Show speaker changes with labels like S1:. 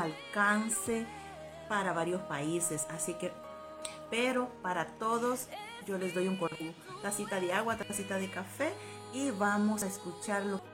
S1: alcance para varios países. Así que, pero para todos, yo les doy un tacita de agua, tacita de café y vamos a escucharlo.